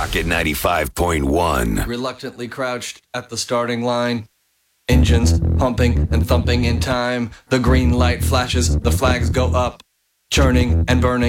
Rocket 95.1. Reluctantly crouched at the starting line. Engines pumping and thumping in time. The green light flashes, the flags go up. Churning and burning.